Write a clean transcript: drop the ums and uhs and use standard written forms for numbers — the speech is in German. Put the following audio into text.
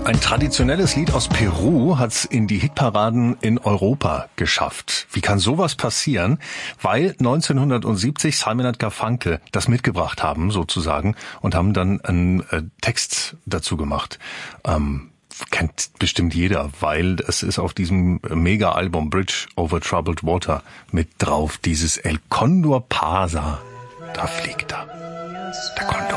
Ein traditionelles Lied aus Peru hat's in die Hitparaden in Europa geschafft. Wie kann sowas passieren? Weil 1970 Simon & Garfunkel das mitgebracht haben, sozusagen, und haben dann einen Text dazu gemacht. Kennt bestimmt jeder, weil es ist auf diesem Mega-Album Bridge over Troubled Water mit drauf. Dieses El Condor Pasa. Da fliegt er. Der Condor.